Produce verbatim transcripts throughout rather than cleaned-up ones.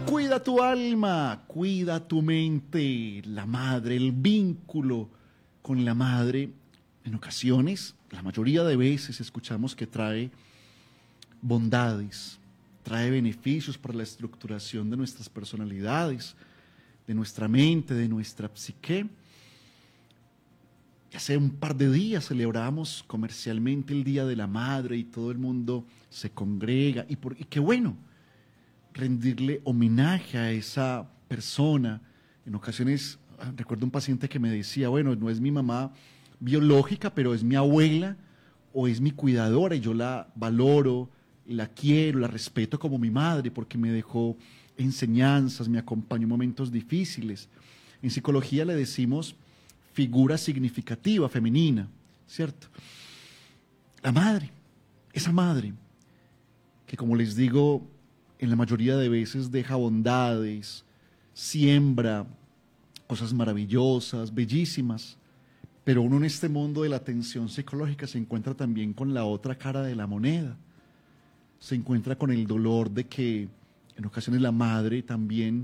Cuida tu alma, cuida tu mente, la madre, el vínculo con la madre. En ocasiones, la mayoría de veces escuchamos que trae bondades, trae beneficios para la estructuración de nuestras personalidades, de nuestra mente, de nuestra psique. Y hace un par de días celebramos comercialmente el Día de la Madre y todo el mundo se congrega. Y, por, y qué bueno, rendirle homenaje a esa persona. En ocasiones, recuerdo un paciente que me decía, bueno, no es mi mamá biológica, pero es mi abuela o es mi cuidadora y yo la valoro, la quiero, la respeto como mi madre porque me dejó enseñanzas, me acompañó en momentos difíciles. En psicología le decimos figura significativa femenina, ¿cierto? La madre, esa madre, que como les digo, en la mayoría de veces deja bondades, siembra cosas maravillosas, bellísimas, pero uno en este mundo de la atención psicológica se encuentra también con la otra cara de la moneda, se encuentra con el dolor de que en ocasiones la madre también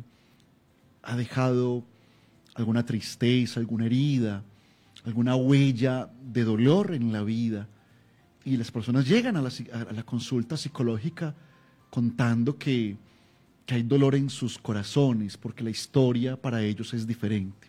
ha dejado alguna tristeza, alguna herida, alguna huella de dolor en la vida. Y las personas llegan a la, a la consulta psicológica contando que, que hay dolor en sus corazones, porque la historia para ellos es diferente.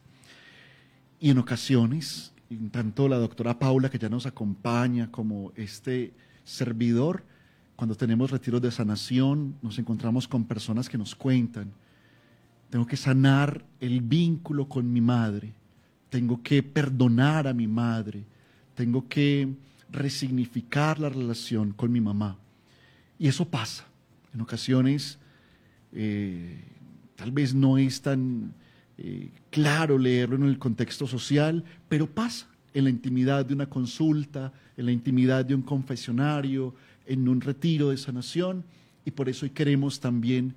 Y en ocasiones, tanto la doctora Paula, que ya nos acompaña, como este servidor, cuando tenemos retiros de sanación, nos encontramos con personas que nos cuentan: tengo que sanar el vínculo con mi madre, tengo que perdonar a mi madre, tengo que resignificar la relación con mi mamá. Y eso pasa. En ocasiones, eh, tal vez no es tan eh, claro leerlo en el contexto social, pero pasa en la intimidad de una consulta, en la intimidad de un confesionario, en un retiro de sanación, y por eso hoy queremos también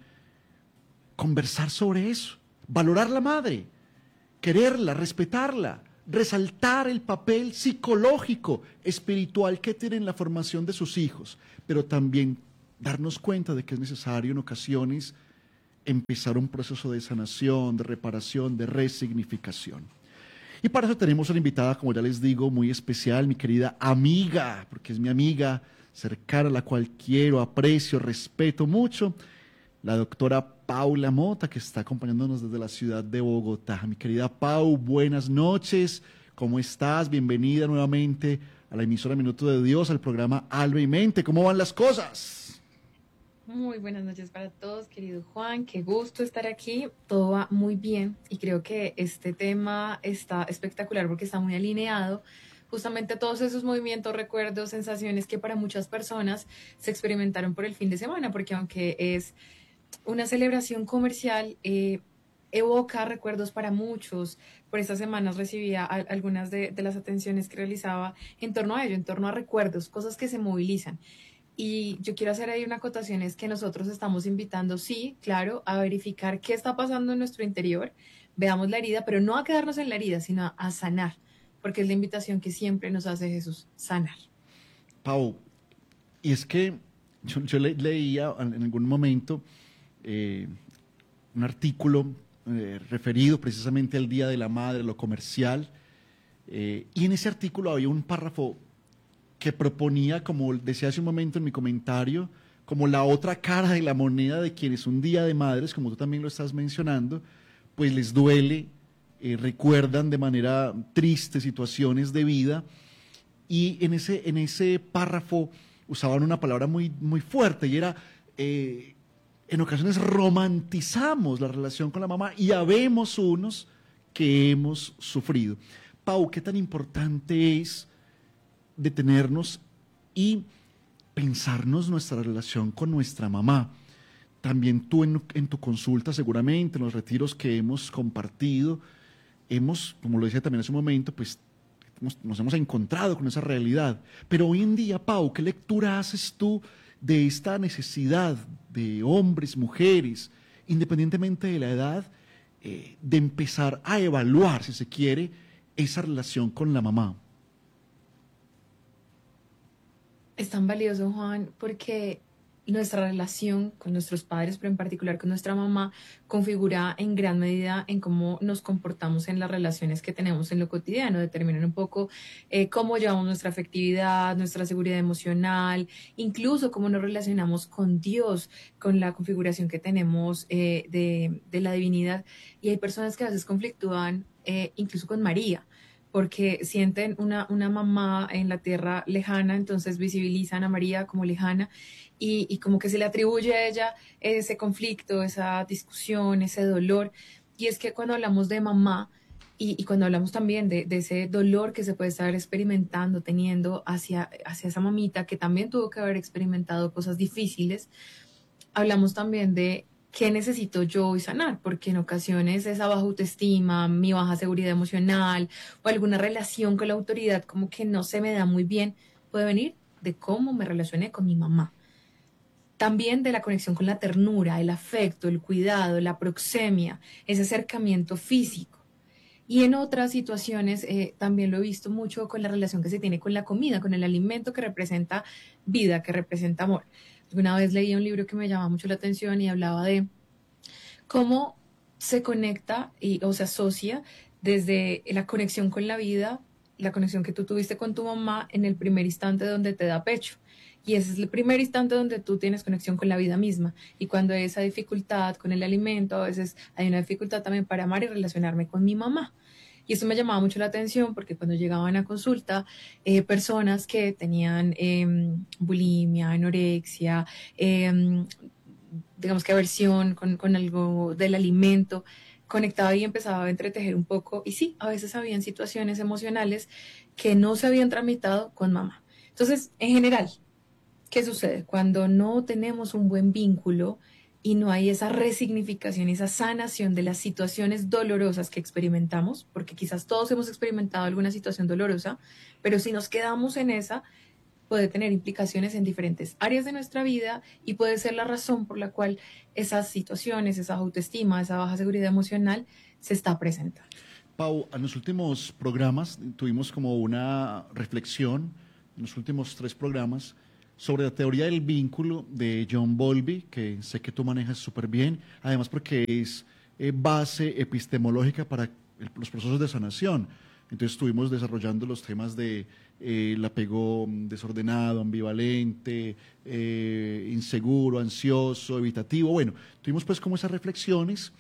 conversar sobre eso, valorar la madre, quererla, respetarla, resaltar el papel psicológico, espiritual que tiene en la formación de sus hijos, pero también darnos cuenta de que es necesario en ocasiones empezar un proceso de sanación, de reparación, de resignificación. Y para eso tenemos una invitada, como ya les digo, muy especial, mi querida amiga, porque es mi amiga cercana, a la cual quiero, aprecio, respeto mucho, la doctora Paula Mota, que está acompañándonos desde la ciudad de Bogotá. Mi querida Pau, buenas noches, ¿cómo estás? Bienvenida nuevamente a la emisora Minuto de Dios, al programa Alma y Mente. ¿Cómo van las cosas? Muy buenas noches para todos, querido Juan, qué gusto estar aquí, todo va muy bien y creo que este tema está espectacular porque está muy alineado justamente a todos esos movimientos, recuerdos, sensaciones que para muchas personas se experimentaron por el fin de semana, porque aunque es una celebración comercial, eh, evoca recuerdos para muchos. Por estas semanas recibía a, algunas de, de las atenciones que realizaba en torno a ello, en torno a recuerdos, cosas que se movilizan. Y yo quiero hacer ahí una acotación, es que nosotros estamos invitando, sí, claro, a verificar qué está pasando en nuestro interior, veamos la herida, pero no a quedarnos en la herida, sino a, a sanar, porque es la invitación que siempre nos hace Jesús, sanar. Pau, y es que yo, yo le, leía en algún momento eh, un artículo eh, referido precisamente al Día de la Madre, lo comercial, eh, y en ese artículo había un párrafo que proponía, como decía hace un momento en mi comentario, como la otra cara de la moneda de quienes un Día de Madres, como tú también lo estás mencionando, pues les duele, eh, recuerdan de manera triste situaciones de vida, y en ese, en ese párrafo usaban una palabra muy, muy fuerte, y era, eh, en ocasiones romantizamos la relación con la mamá, y habemos unos que hemos sufrido. Pau, ¿qué tan importante es detenernos y pensarnos nuestra relación con nuestra mamá? También tú en, en tu consulta, seguramente, en los retiros que hemos compartido, hemos, como lo decía también hace un momento, pues hemos, nos hemos encontrado con esa realidad. Pero hoy en día, Pau, ¿qué lectura haces tú de esta necesidad de hombres, mujeres, independientemente de la edad, eh, de empezar a evaluar, si se quiere, esa relación con la mamá? Es tan valioso, Juan, porque nuestra relación con nuestros padres, pero en particular con nuestra mamá, configura en gran medida en cómo nos comportamos en las relaciones que tenemos en lo cotidiano, determinan un poco eh, cómo llevamos nuestra afectividad, nuestra seguridad emocional, incluso cómo nos relacionamos con Dios, con la configuración que tenemos eh, de, de la divinidad. Y hay personas que a veces conflictúan eh, incluso con María, porque sienten una, una mamá en la tierra lejana, entonces visibilizan a María como lejana y, y como que se le atribuye a ella ese conflicto, esa discusión, ese dolor. Y es que cuando hablamos de mamá y, y cuando hablamos también de, de ese dolor que se puede estar experimentando, teniendo hacia, hacia esa mamita que también tuvo que haber experimentado cosas difíciles, hablamos también de qué necesito yo hoy sanar, porque en ocasiones esa baja autoestima, mi baja seguridad emocional o alguna relación con la autoridad como que no se me da muy bien, puede venir de cómo me relacioné con mi mamá. También de la conexión con la ternura, el afecto, el cuidado, la proxemia, ese acercamiento físico. Y en otras situaciones eh, también lo he visto mucho con la relación que se tiene con la comida, con el alimento que representa vida, que representa amor. Una vez leí un libro que me llamaba mucho la atención y hablaba de cómo se conecta y, o se asocia desde la conexión con la vida, la conexión que tú tuviste con tu mamá en el primer instante donde te da pecho. Y ese es el primer instante donde tú tienes conexión con la vida misma. Y cuando hay esa dificultad con el alimento, a veces hay una dificultad también para amar y relacionarme con mi mamá. Y eso me llamaba mucho la atención porque cuando llegaban a consulta, eh, personas que tenían eh, bulimia, anorexia, eh, digamos que aversión con, con algo del alimento, conectaba y empezaba a entretejer un poco. Y sí, a veces habían situaciones emocionales que no se habían tramitado con mamá. Entonces, en general, ¿qué sucede? Cuando no tenemos un buen vínculo y no hay esa resignificación, esa sanación de las situaciones dolorosas que experimentamos, porque quizás todos hemos experimentado alguna situación dolorosa, pero si nos quedamos en esa, puede tener implicaciones en diferentes áreas de nuestra vida y puede ser la razón por la cual esas situaciones, esa autoestima, esa baja seguridad emocional se está presentando. Pau, en los últimos programas tuvimos como una reflexión, en los últimos tres programas, sobre la teoría del vínculo de John Bowlby, que sé que tú manejas súper bien, además porque es eh, base epistemológica para el, los procesos de sanación. Entonces estuvimos desarrollando los temas de eh, el apego desordenado, ambivalente, eh, inseguro, ansioso, evitativo. Bueno, tuvimos pues como esas reflexiones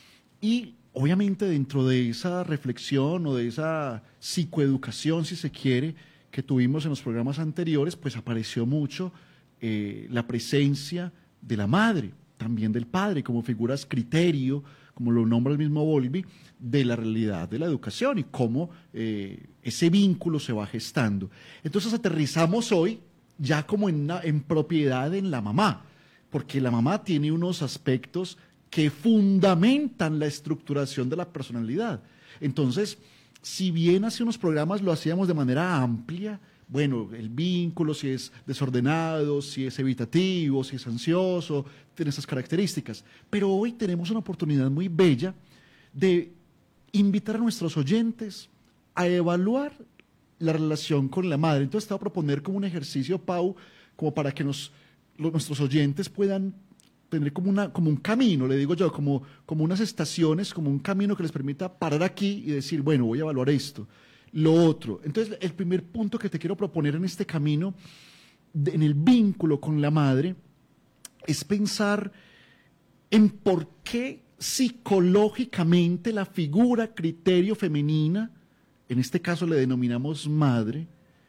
y obviamente dentro de esa reflexión o de esa psicoeducación, si se quiere, que tuvimos en los programas anteriores, pues apareció mucho eh, la presencia de la madre, también del padre, como figuras criterio, como lo nombra el mismo Bowlby, de la realidad de la educación y cómo eh, ese vínculo se va gestando. Entonces aterrizamos hoy ya como en, una, en propiedad en la mamá, porque la mamá tiene unos aspectos que fundamentan la estructuración de la personalidad. Entonces, si bien hace unos programas lo hacíamos de manera amplia, bueno, el vínculo, si es desordenado, si es evitativo, si es ansioso, tiene esas características. Pero hoy tenemos una oportunidad muy bella de invitar a nuestros oyentes a evaluar la relación con la madre. Entonces, te voy a proponer como un ejercicio, Pau, como para que nos, los, nuestros oyentes puedan tener como, una, como un camino, le digo yo, como, como unas estaciones, como un camino que les permita parar aquí y decir, bueno, voy a evaluar esto, lo otro. Entonces, el primer punto que te quiero proponer en este camino, de, en el vínculo con la madre, es pensar en por qué psicológicamente la figura criterio femenina, en este caso le denominamos madre,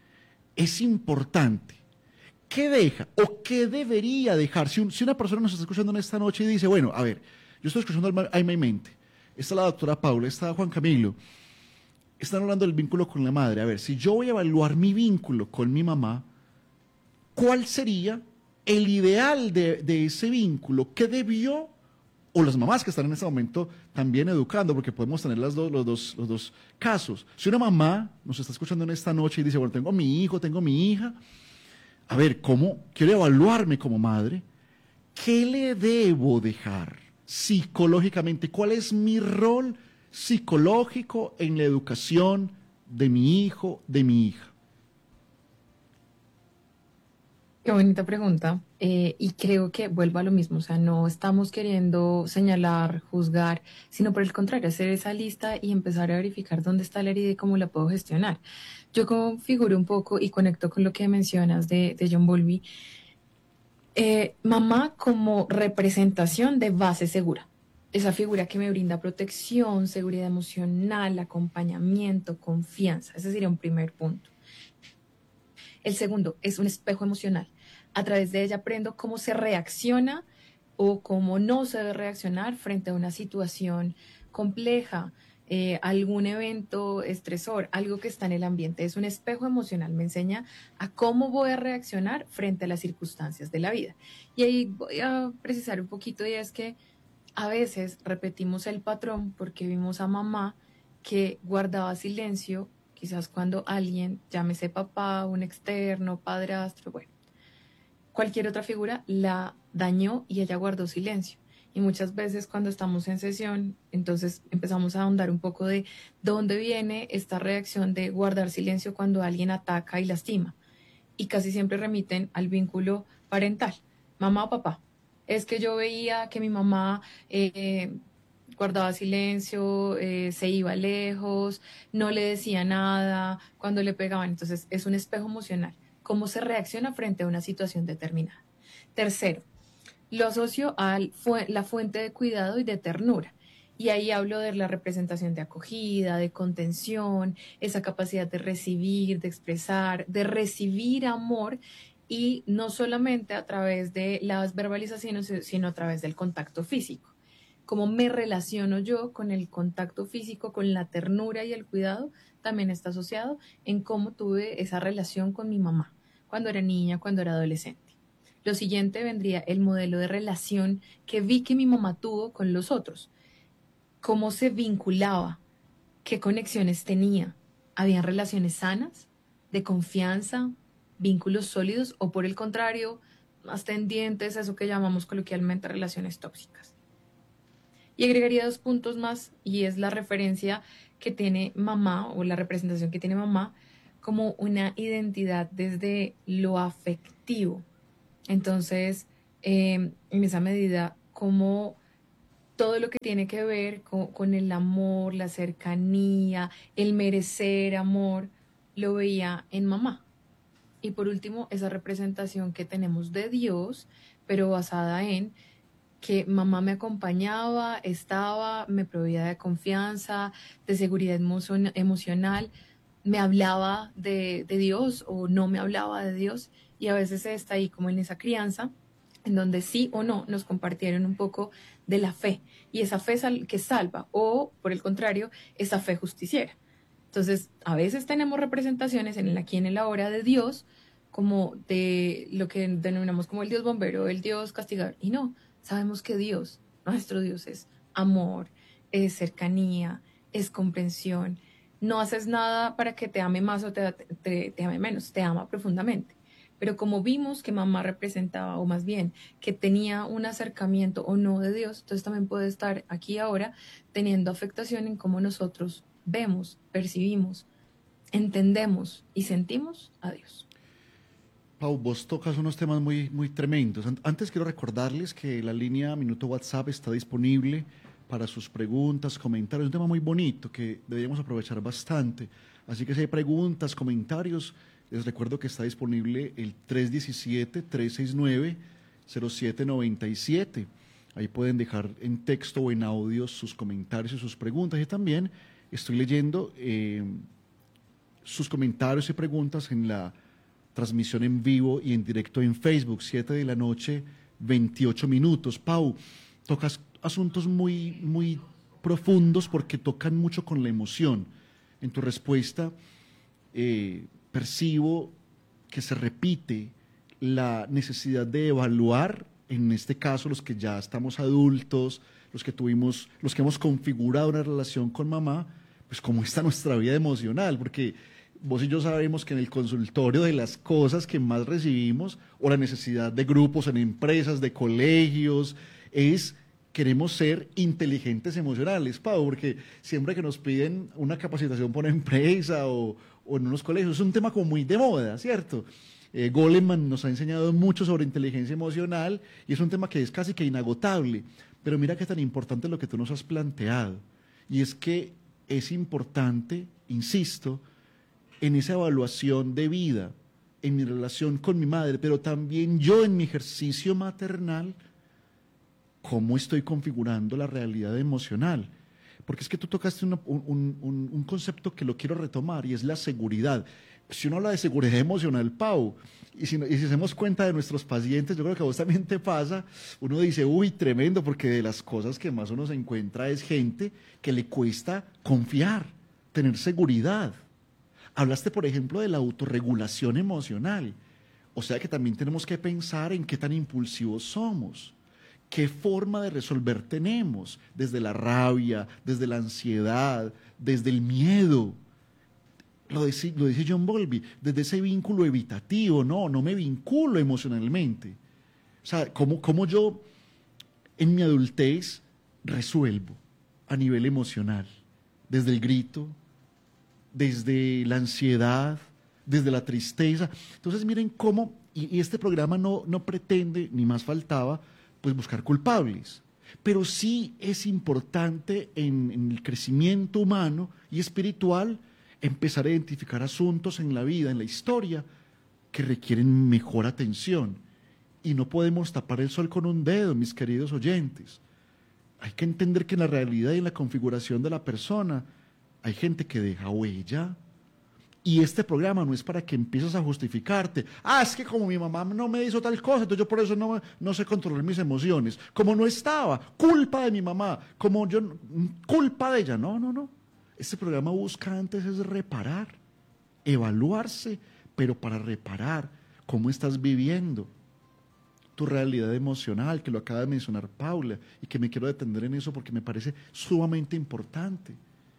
es importante. ¿Qué deja o qué debería dejar? Si, un, si una persona nos está escuchando en esta noche y dice, bueno, a ver, yo estoy escuchando Alma y Mente, está la doctora Paula, está Juan Camilo, están hablando del vínculo con la madre. A ver, si yo voy a evaluar mi vínculo con mi mamá, ¿cuál sería el ideal de, de ese vínculo? ¿Qué debió? O las mamás que están en este momento también educando, porque podemos tener las dos, los, dos, los dos casos. Si una mamá nos está escuchando en esta noche y dice, bueno, tengo a mi hijo, tengo a mi hija, a ver, ¿cómo quiero evaluarme como madre? ¿Qué le debo dejar psicológicamente? ¿Cuál es mi rol psicológico en la educación de mi hijo, de mi hija? Qué bonita pregunta. Eh, y creo que vuelvo a lo mismo, o sea, no estamos queriendo señalar, juzgar, sino por el contrario, hacer esa lista y empezar a verificar dónde está la herida y cómo la puedo gestionar. Yo configuro un poco y conecto con lo que mencionas de, de John Bowlby. Eh, mamá como representación de base segura. Esa figura que me brinda protección, seguridad emocional, acompañamiento, confianza. Ese sería un primer punto. El segundo es un espejo emocional. A través de ella aprendo cómo se reacciona o cómo no se debe reaccionar frente a una situación compleja, eh, algún evento estresor, algo que está en el ambiente. Es un espejo emocional, me enseña a cómo voy a reaccionar frente a las circunstancias de la vida. Y ahí voy a precisar un poquito y es que a veces repetimos el patrón porque vimos a mamá que guardaba silencio, quizás cuando alguien, llámese papá, un externo, padrastro, bueno, cualquier otra figura la dañó y ella guardó silencio. Y muchas veces cuando estamos en sesión, entonces empezamos a ahondar un poco de dónde viene esta reacción de guardar silencio cuando alguien ataca y lastima. Y casi siempre remiten al vínculo parental, mamá o papá. Es que yo veía que mi mamá eh, guardaba silencio, eh, se iba lejos, no le decía nada cuando le pegaban. Entonces es un espejo emocional, cómo se reacciona frente a una situación determinada. Tercero, lo asocio a la fuente de cuidado y de ternura. Y ahí hablo de la representación de acogida, de contención, esa capacidad de recibir, de expresar, de recibir amor y no solamente a través de las verbalizaciones, sino a través del contacto físico. Cómo me relaciono yo con el contacto físico, con la ternura y el cuidado, también está asociado en cómo tuve esa relación con mi mamá, cuando era niña, cuando era adolescente. Lo siguiente vendría el modelo de relación que vi que mi mamá tuvo con los otros. Cómo se vinculaba, qué conexiones tenía. ¿Habían relaciones sanas, de confianza, vínculos sólidos o por el contrario, más tendientes a eso que llamamos coloquialmente relaciones tóxicas? Y agregaría dos puntos más y es la referencia que tiene mamá o la representación que tiene mamá como una identidad desde lo afectivo. Entonces, eh, en esa medida, como todo lo que tiene que ver con, con el amor, la cercanía, el merecer amor, lo veía en mamá. Y por último, esa representación que tenemos de Dios, pero basada en que mamá me acompañaba, estaba, me proveía de confianza, de seguridad emo- emocional, me hablaba de, de Dios o no me hablaba de Dios y a veces está ahí como en esa crianza en donde sí o no nos compartieron un poco de la fe y esa fe sal que salva o por el contrario, esa fe justiciera. Entonces, a veces tenemos representaciones en el aquí en el ahora de Dios como de lo que denominamos como el Dios bombero, el Dios castigador y no, sabemos que Dios, nuestro Dios es amor, es cercanía, es comprensión. No haces nada para que te ame más o te, te, te ame menos, te ama profundamente. Pero como vimos que mamá representaba, o más bien, que tenía un acercamiento o no de Dios, entonces también puede estar aquí ahora teniendo afectación en cómo nosotros vemos, percibimos, entendemos y sentimos a Dios. Pau, vos tocas unos temas muy, muy tremendos. An- Antes quiero recordarles que la línea Minuto WhatsApp está disponible para sus preguntas, comentarios. Es un tema muy bonito que deberíamos aprovechar bastante. Así que si hay preguntas, comentarios, les recuerdo que está disponible el tres uno siete, tres seis nueve, cero siete nueve siete. Ahí pueden dejar en texto o en audio sus comentarios y sus preguntas. Y también estoy leyendo eh, sus comentarios y preguntas en la transmisión en vivo y en directo en Facebook, siete de la noche, veintiocho minutos. Pau, tocas asuntos muy, muy profundos porque tocan mucho con la emoción. En tu respuesta eh, percibo que se repite la necesidad de evaluar, en este caso los que ya estamos adultos, los que tuvimos, los que hemos configurado una relación con mamá, pues cómo está nuestra vida emocional, porque vos y yo sabemos que en el consultorio de las cosas que más recibimos, o la necesidad de grupos en empresas, de colegios, es queremos ser inteligentes emocionales, Pau, porque siempre que nos piden una capacitación por empresa o, o en unos colegios, es un tema como muy de moda, ¿cierto? Eh, Goleman nos ha enseñado mucho sobre inteligencia emocional y es un tema que es casi que inagotable. Pero mira qué tan importante lo que tú nos has planteado. Y es que es importante, insisto, en esa evaluación de vida, en mi relación con mi madre, pero también yo en mi ejercicio maternal, cómo estoy configurando la realidad emocional. Porque es que tú tocaste una, un, un, un concepto que lo quiero retomar y es la seguridad. Si uno habla de seguridad emocional, Pau, y si, y si hacemos cuenta de nuestros pacientes, yo creo que a vos también te pasa, uno dice, uy, tremendo, porque de las cosas que más uno se encuentra es gente que le cuesta confiar, tener seguridad. Hablaste, por ejemplo, de la autorregulación emocional. O sea que también tenemos que pensar en qué tan impulsivos somos. ¿Qué forma de resolver tenemos? Desde la rabia, desde la ansiedad, desde el miedo. Lo dice, lo dice John Bowlby, desde ese vínculo evitativo, no, no me vinculo emocionalmente. O sea, ¿cómo, cómo yo en mi adultez resuelvo a nivel emocional? Desde el grito, desde la ansiedad, desde la tristeza. Entonces miren cómo, y, y este programa no, no pretende, ni más faltaba, pues buscar culpables. Pero sí es importante en, en el crecimiento humano y espiritual empezar a identificar asuntos en la vida, en la historia, que requieren mejor atención. Y no podemos tapar el sol con un dedo, mis queridos oyentes. Hay que entender que en la realidad y en la configuración de la persona hay gente que deja huella. Y este programa no es para que empieces a justificarte. Ah, es que como mi mamá no me hizo tal cosa, entonces yo por eso no, no sé controlar mis emociones. Como no estaba, culpa de mi mamá. Como yo, culpa de ella. No, no, no. Este programa busca antes es reparar, evaluarse, pero para reparar cómo estás viviendo tu realidad emocional, que lo acaba de mencionar Paula, y que me quiero detener en eso porque me parece sumamente importante.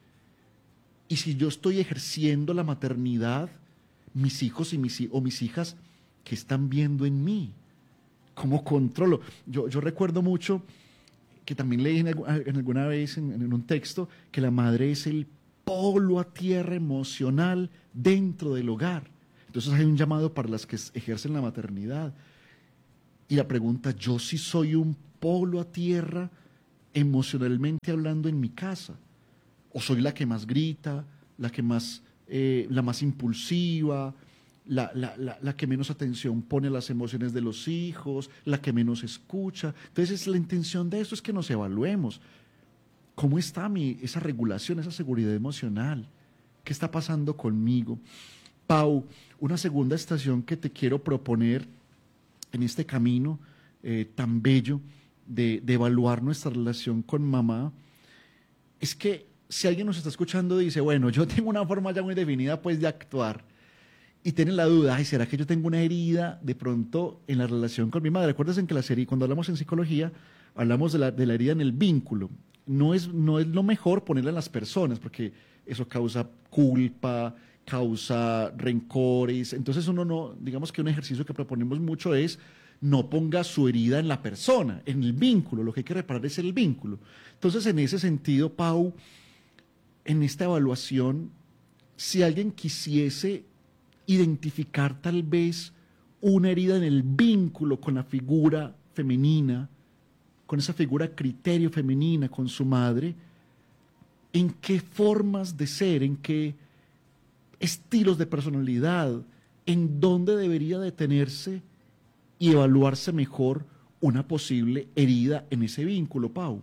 Y si yo estoy ejerciendo la maternidad, mis hijos y mis, o mis hijas, ¿qué están viendo en mí? ¿Cómo controlo? Yo, yo recuerdo mucho que también leí en, en alguna vez en, en un texto que la madre es el polo a tierra emocional dentro del hogar. Entonces hay un llamado para las que ejercen la maternidad. Y la pregunta, ¿yo sí soy un polo a tierra emocionalmente hablando en mi casa? ¿O soy la que más grita, la que más, eh, la más impulsiva, la, la, la, la que menos atención pone a las emociones de los hijos, la que menos escucha? Entonces la intención de esto es que nos evaluemos. ¿Cómo está mi, esa regulación, esa seguridad emocional? ¿Qué está pasando conmigo? Pau, una segunda estación que te quiero proponer en este camino eh, tan bello de, de evaluar nuestra relación con mamá es que si alguien nos está escuchando y dice, bueno, yo tengo una forma ya muy definida pues de actuar y tiene la duda, ay, ¿será que yo tengo una herida de pronto en la relación con mi madre? Recuerdas en que la serie, cuando hablamos en psicología, hablamos de la, de la herida en el vínculo. No es, no es lo mejor ponerla en las personas porque eso causa culpa, causa rencores. Entonces uno no, digamos que un ejercicio que proponemos mucho es no ponga su herida en la persona, en el vínculo. Lo que hay que reparar es el vínculo. Entonces en ese sentido, Pau, en esta evaluación, si alguien quisiese identificar tal vez una herida en el vínculo con la figura femenina, con esa figura criterio femenina, con su madre, ¿en qué formas de ser, en qué estilos de personalidad, en dónde debería detenerse y evaluarse mejor una posible herida en ese vínculo, Pau?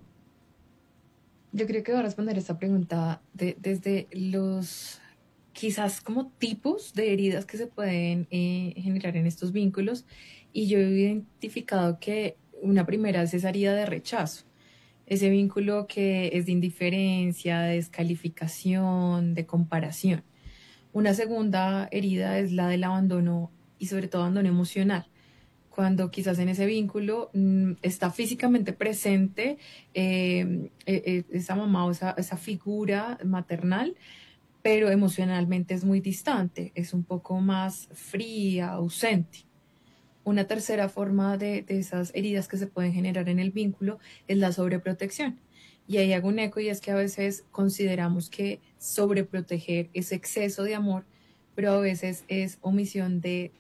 Yo creo que voy a responder esta pregunta de, desde los quizás como tipos de heridas que se pueden eh, generar en estos vínculos, y yo he identificado que una primera es esa herida de rechazo, ese vínculo que es de indiferencia, de descalificación, de comparación. Una segunda herida es la del abandono y sobre todo abandono emocional, cuando quizás en ese vínculo mmm, está físicamente presente eh, eh, esa mamá o esa, esa figura maternal, pero emocionalmente es muy distante, es un poco más fría, ausente. Una tercera forma de, de esas heridas que se pueden generar en el vínculo es la sobreprotección. Y ahí hago un eco, y es que a veces consideramos que sobreproteger es exceso de amor, pero a veces es omisión de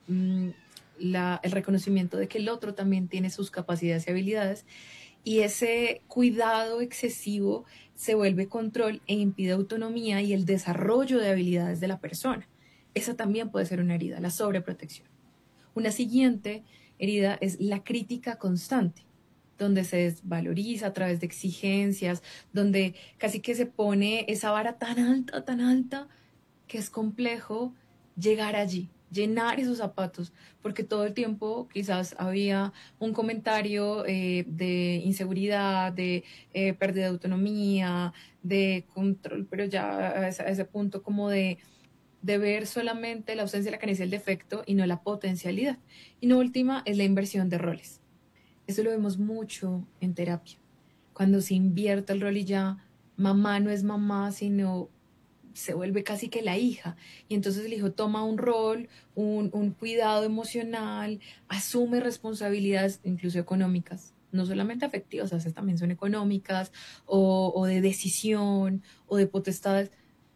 mmm, la, el reconocimiento de que el otro también tiene sus capacidades y habilidades, y ese cuidado excesivo se vuelve control e impide autonomía y el desarrollo de habilidades de la persona. Esa también puede ser una herida, la sobreprotección. Una siguiente herida es la crítica constante, donde se desvaloriza a través de exigencias, donde casi que se pone esa vara tan alta, tan alta, que es complejo llegar allí, llenar esos zapatos, porque todo el tiempo quizás había un comentario eh, de inseguridad, de eh, pérdida de autonomía, de control, pero ya a ese, a ese punto como de, de ver solamente la ausencia, la carencia, el defecto y no la potencialidad. Y la última es la inversión de roles. Eso lo vemos mucho en terapia. Cuando se invierte el rol y ya mamá no es mamá, sino se vuelve casi que la hija. Y entonces el hijo toma un rol, un, un cuidado emocional, asume responsabilidades, incluso económicas, no solamente afectivas, a veces también son económicas, o, o de decisión, o de potestades,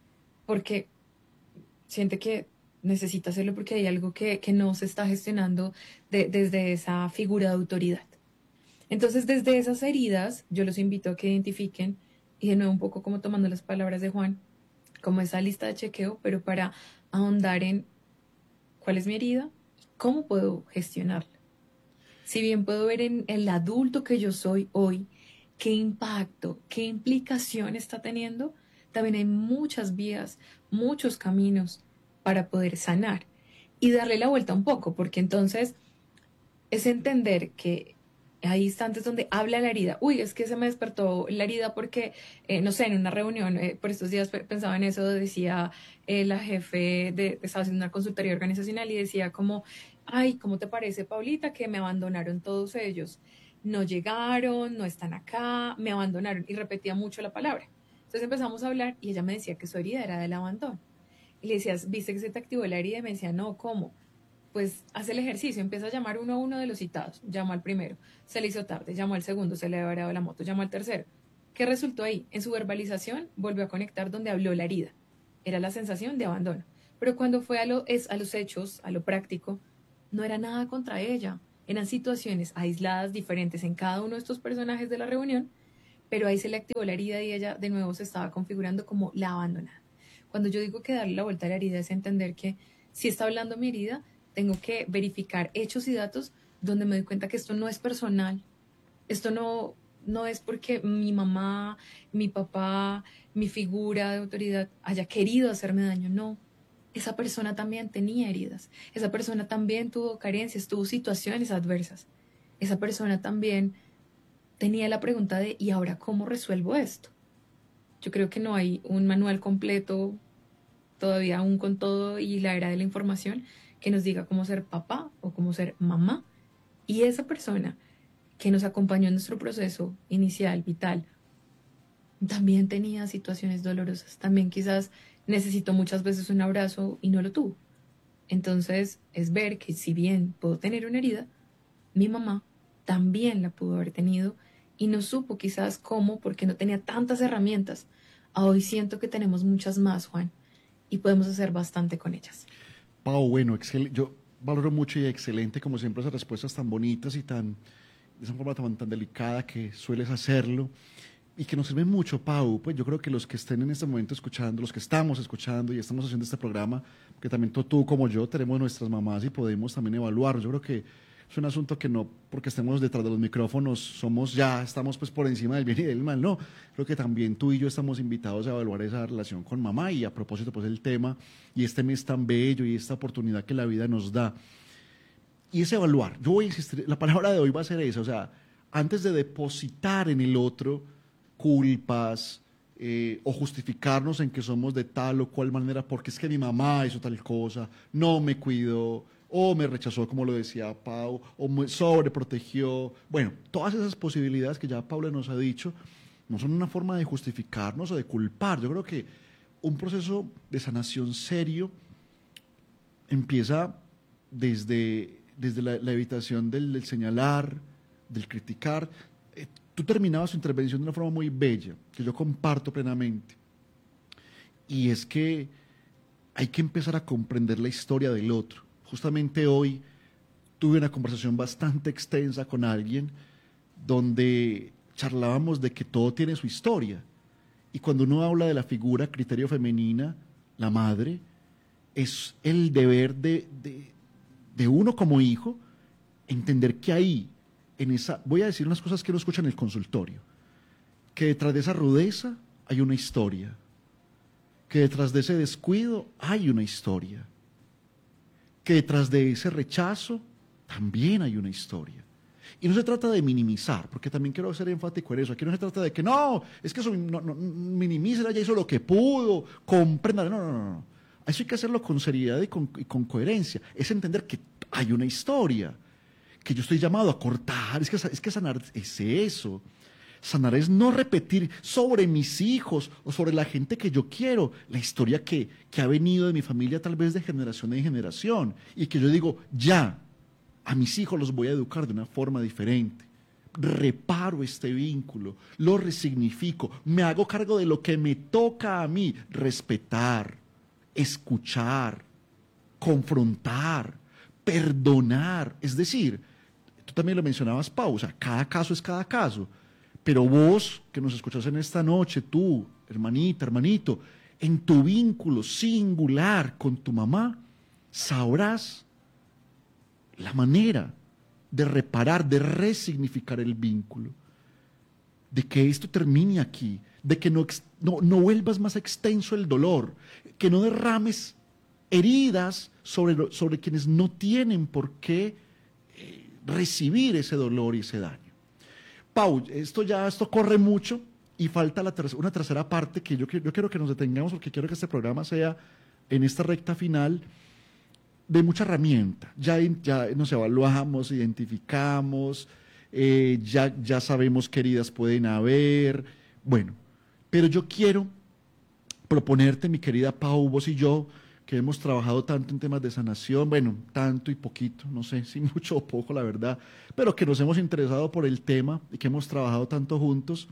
porque siente que necesita hacerlo porque hay algo que, que no se está gestionando de, desde esa figura de autoridad. Entonces, desde esas heridas, yo los invito a que identifiquen, y de nuevo un poco como tomando las palabras de Juan, como esa lista de chequeo, pero para ahondar en cuál es mi herida y cómo puedo gestionarla. Si bien puedo ver en el adulto que yo soy hoy, qué impacto, qué implicación está teniendo, también hay muchas vías, muchos caminos para poder sanar y darle la vuelta un poco, porque entonces es entender que hay instantes donde habla la herida. Uy, es que se me despertó la herida porque, eh, no sé, en una reunión, eh, por estos días pensaba en eso, decía eh, la jefe, de, estaba haciendo una consultoría organizacional y decía como, ay, ¿cómo te parece, Paulita, que me abandonaron todos ellos? No llegaron, no están acá, me abandonaron. Y repetía mucho la palabra. Entonces empezamos a hablar y ella me decía que su herida era del abandono. Y le decías, ¿viste que se te activó la herida? Y me decía, no, ¿cómo? Pues hace el ejercicio, empieza a llamar uno a uno de los citados, llamó al primero, se le hizo tarde, llamó al segundo, se le había variado la moto, llamó al tercero. ¿Qué resultó ahí? En su verbalización volvió a conectar donde habló la herida. Era la sensación de abandono. Pero cuando fue a, lo, es, a los hechos, a lo práctico, no era nada contra ella. Eran situaciones aisladas, diferentes en cada uno de estos personajes de la reunión, pero ahí se le activó la herida y ella de nuevo se estaba configurando como la abandonada. Cuando yo digo que darle la vuelta a la herida es entender que si está hablando mi herida, tengo que verificar hechos y datos donde me doy cuenta que esto no es personal. Esto no, no es porque mi mamá, mi papá, mi figura de autoridad haya querido hacerme daño. No. Esa persona también tenía heridas. Esa persona también tuvo carencias, tuvo situaciones adversas. Esa persona también tenía la pregunta de, ¿y ahora cómo resuelvo esto? Yo creo que no hay un manual completo todavía aún con todo y la era de la información que nos diga cómo ser papá o cómo ser mamá. Y esa persona que nos acompañó en nuestro proceso inicial, vital, también tenía situaciones dolorosas. También quizás necesitó muchas veces un abrazo y no lo tuvo. Entonces es ver que si bien puedo tener una herida, mi mamá también la pudo haber tenido y no supo quizás cómo porque no tenía tantas herramientas. Hoy siento que tenemos muchas más, Juan, y podemos hacer bastante con ellas. Pau, bueno, excel- yo valoro mucho y excelente, como siempre, esas respuestas tan bonitas y tan, de esa forma tan, tan delicada que sueles hacerlo y que nos sirven mucho, Pau. Pues yo creo que los que estén en este momento escuchando, los que estamos escuchando y estamos haciendo este programa, que también tú, tú como yo tenemos nuestras mamás y podemos también evaluar. Yo creo que es un asunto que no porque estemos detrás de los micrófonos somos ya, estamos pues por encima del bien y del mal, no. Creo que también tú y yo estamos invitados a evaluar esa relación con mamá y a propósito pues el tema y este mes tan bello y esta oportunidad que la vida nos da. Y es evaluar. Yo voy a insistir, la palabra de hoy va a ser esa, o sea, antes de depositar en el otro culpas eh, o justificarnos en que somos de tal o cual manera, porque es que mi mamá hizo tal cosa, no me cuidó, o me rechazó, como lo decía Pau, o me sobreprotegió. Bueno, todas esas posibilidades que ya Paula nos ha dicho no son una forma de justificarnos o de culpar. Yo creo que un proceso de sanación serio empieza desde, desde la, la evitación del, del señalar, del criticar. Eh, tú terminabas tu intervención de una forma muy bella, que yo comparto plenamente, y es que hay que empezar a comprender la historia del otro. Justamente hoy tuve una conversación bastante extensa con alguien donde charlábamos de que todo tiene su historia. Y cuando uno habla de la figura criterio femenina, la madre, es el deber de, de, de uno como hijo entender que ahí, en esa, voy a decir unas cosas que uno escucha en el consultorio, que detrás de esa rudeza hay una historia, que detrás de ese descuido hay una historia, que detrás de ese rechazo también hay una historia. Y no se trata de minimizar, porque también quiero ser enfático en eso. Aquí no se trata de que no, es que eso no, no, minimícela, ella hizo lo que pudo, comprenda. No, no, no, no. Eso hay que hacerlo con seriedad y con, y con coherencia. Es entender que hay una historia, que yo estoy llamado a cortar. Es que, es que sanar es eso. Sanar es no repetir sobre mis hijos o sobre la gente que yo quiero, la historia que, que ha venido de mi familia tal vez de generación en generación. Y que yo digo, ya, a mis hijos los voy a educar de una forma diferente. Reparo este vínculo, lo resignifico, me hago cargo de lo que me toca a mí, respetar, escuchar, confrontar, perdonar. Es decir, tú también lo mencionabas, Pau, o sea, cada caso es cada caso. Pero vos, que nos escuchas en esta noche, tú, hermanita, hermanito, en tu vínculo singular con tu mamá, sabrás la manera de reparar, de resignificar el vínculo, de que esto termine aquí, de que no, no, no vuelvas más extenso el dolor, que no derrames heridas sobre, sobre quienes no tienen por qué eh, recibir ese dolor y ese daño. Pau, esto ya, esto corre mucho y falta la ter una tercera parte que yo, yo quiero que nos detengamos porque quiero que este programa sea en esta recta final de mucha herramienta. Ya, ya nos evaluamos, identificamos, eh, ya, ya sabemos qué heridas pueden haber. Bueno, pero yo quiero proponerte, mi querida Pau, vos y yo, que hemos trabajado tanto en temas de sanación, bueno, tanto y poquito, no sé si mucho o poco, la verdad, pero que nos hemos interesado por el tema y que hemos trabajado tanto juntos,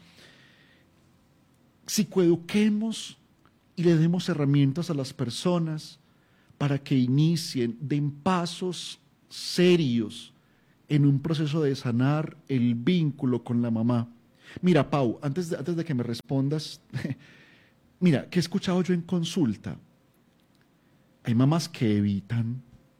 psicoeduquemos y le demos herramientas a las personas para que inicien, den pasos serios en un proceso de sanar el vínculo con la mamá. Mira, Pau, antes de, antes de que me respondas, mira, ¿qué he escuchado yo en consulta? Hay mamás que evitan,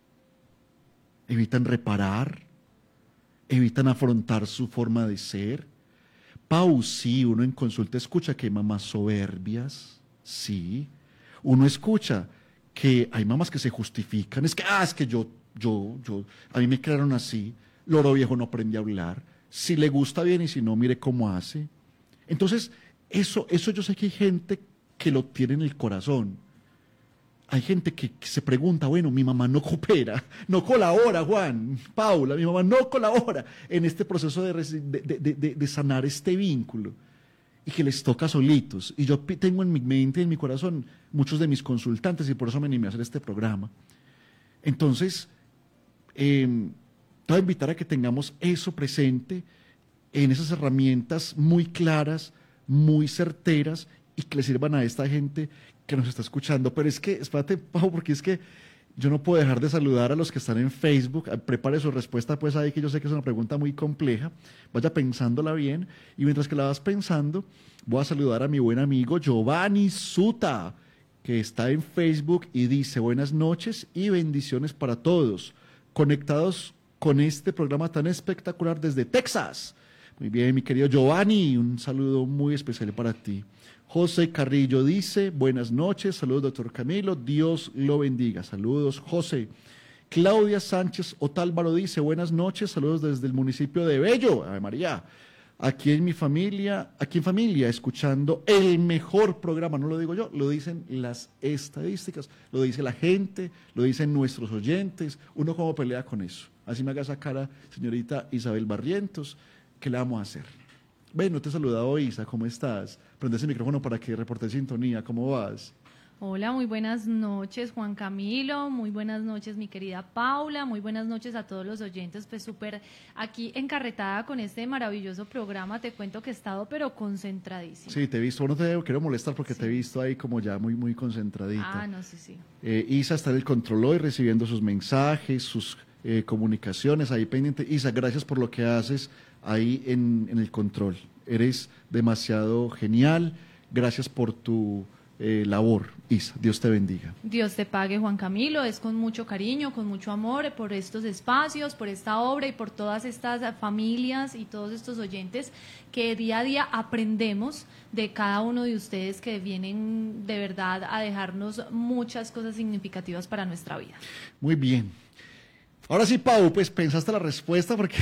evitan reparar, evitan afrontar su forma de ser. Pau, sí, uno en consulta escucha que hay mamás soberbias, sí. Uno escucha que hay mamás que se justifican, es que, ah, es que yo, yo, yo, a mí me crearon así, loro viejo no aprende a hablar, si le gusta bien y si no, mire cómo hace. Entonces, eso, eso yo sé que hay gente que lo tiene en el corazón. Hay gente que, que se pregunta, bueno, mi mamá no coopera, no colabora, Juan, Paula, mi mamá no colabora en este proceso de, de, de, de, de sanar este vínculo y que les toca solitos. Y yo tengo en mi mente y en mi corazón muchos de mis consultantes y por eso me animé a hacer este programa. Entonces, eh, te voy a invitar a que tengamos eso presente en esas herramientas muy claras, muy certeras y que le sirvan a esta gente que nos está escuchando. Pero es que, espérate, Pau, porque es que yo no puedo dejar de saludar a los que están en Facebook. Prepare su respuesta, pues ahí, que yo sé que es una pregunta muy compleja. Vaya pensándola bien. Y mientras que la vas pensando, voy a saludar a mi buen amigo Giovanni Suta, que está en Facebook y dice: buenas noches y bendiciones para todos, conectados con este programa tan espectacular desde Texas. Muy bien, mi querido Giovanni, un saludo muy especial para ti. José Carrillo dice: buenas noches, saludos doctor Camilo, Dios lo bendiga. Saludos, José. Claudia Sánchez Otálvaro dice: buenas noches, saludos desde el municipio de Bello, Ave María. Aquí en mi familia, aquí en familia, escuchando el mejor programa, no lo digo yo, lo dicen las estadísticas, lo dice la gente, lo dicen nuestros oyentes. Uno cómo pelea con eso. Así me haga esa cara, señorita Isabel Barrientos, ¿qué le vamos a hacer? Ven, no te he saludado, Isa, ¿cómo estás? Prende ese micrófono para que reporte sintonía, ¿cómo vas? Hola, muy buenas noches, Juan Camilo, muy buenas noches, mi querida Paula, muy buenas noches a todos los oyentes, pues súper aquí encarretada con este maravilloso programa, te cuento que he estado pero concentradísima. Sí, te he visto, no te quiero molestar porque Sí. te he visto ahí como ya muy, muy concentradita. Ah, no, sí, sí. Eh, Isa está en el control hoy recibiendo sus mensajes, sus eh, comunicaciones ahí pendiente. Isa, gracias por lo que haces ahí en, en el control. Eres demasiado genial. Gracias por tu eh, labor, Isa. Dios te bendiga. Dios te pague, Juan Camilo, es con mucho cariño, con mucho amor por estos espacios, por esta obra y por todas estas familias y todos estos oyentes que día a día aprendemos de cada uno de ustedes que vienen de verdad a dejarnos muchas cosas significativas para nuestra vida. Muy bien. Ahora sí, Pau, pues pensaste la respuesta porque...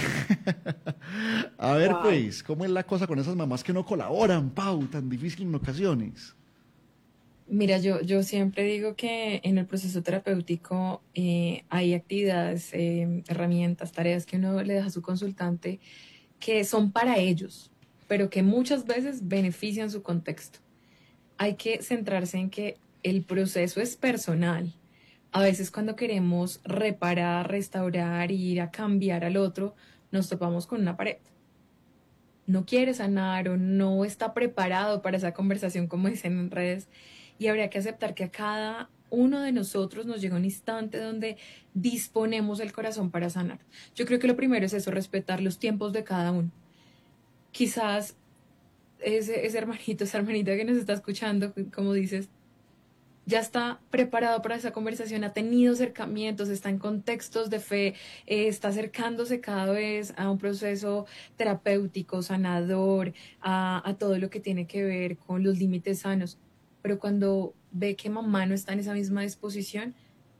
A ver, Wow. pues, ¿cómo es la cosa con esas mamás que no colaboran, Pau? Tan difícil en ocasiones. Mira, yo, yo siempre digo que en el proceso terapéutico eh, hay actividades, eh, herramientas, tareas que uno le deja a su consultante que son para ellos, pero que muchas veces benefician su contexto. Hay que centrarse en que el proceso es personal. A veces cuando queremos reparar, restaurar, ir a cambiar al otro, nos topamos con una pared. No quiere sanar o no está preparado para esa conversación, como dicen en redes, y habría que aceptar que a cada uno de nosotros nos llega un instante donde disponemos el corazón para sanar. Yo creo que lo primero es eso, respetar los tiempos de cada uno. Quizás ese, ese hermanito, esa hermanita que nos está escuchando, como dices, ya está preparado para esa conversación, ha tenido acercamientos, está en contextos de fe, eh, está acercándose cada vez a un proceso terapéutico, sanador, a, a todo lo que tiene que ver con los límites sanos. Pero cuando ve que mamá no está en esa misma disposición,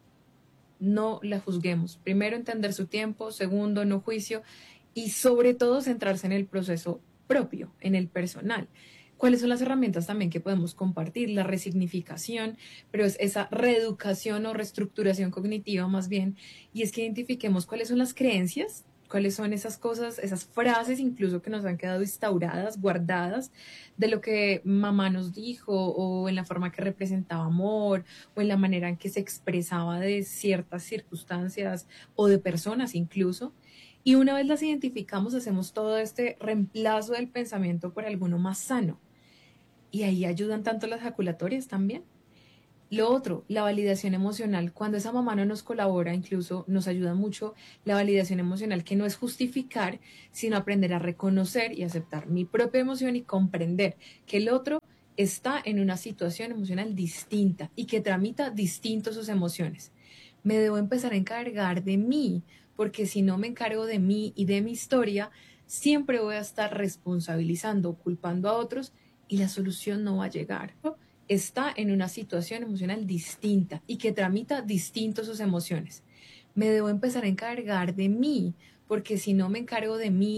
no la juzguemos. Primero, entender su tiempo. Segundo, no juicio. Y sobre todo, centrarse en el proceso propio, en el personal. ¿Cuáles son las herramientas también que podemos compartir? La resignificación, pero es esa reeducación o reestructuración cognitiva más bien, y es que identifiquemos cuáles son las creencias, cuáles son esas cosas, esas frases incluso que nos han quedado instauradas, guardadas, de lo que mamá nos dijo, o en la forma que representaba amor, o en la manera en que se expresaba de ciertas circunstancias o de personas incluso. Y una vez las identificamos, hacemos todo este reemplazo del pensamiento por alguno más sano. Y ahí ayudan tanto las jaculatorias también. Lo otro, la validación emocional. Cuando esa mamá no nos colabora, incluso nos ayuda mucho la validación emocional, que no es justificar, sino aprender a reconocer y aceptar mi propia emoción y comprender que el otro está en una situación emocional distinta y que tramita distinto sus emociones. Me debo empezar a encargar de mí, porque si no me encargo de mí y de mi historia, siempre voy a estar responsabilizando, culpando a otros, y la solución no va a llegar. Está en una situación emocional distinta y que tramita distinto sus emociones. Me debo empezar a encargar de mí, porque si no me encargo de mí